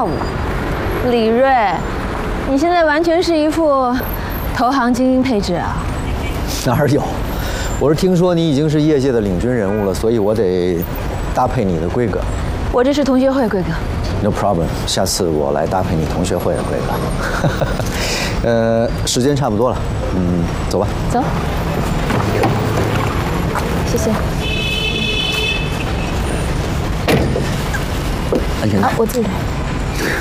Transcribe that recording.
跳舞。李锐，你现在完全是一副投行精英配置啊！ 哪有？我是听说你已经是业界的领军人物了，所以我得搭配你的规格。 我这是同学会规格。 No problem， 下次我来搭配你同学会的规格。时间差不多了，走吧。 走。谢谢。 安全带。 好，我自己来。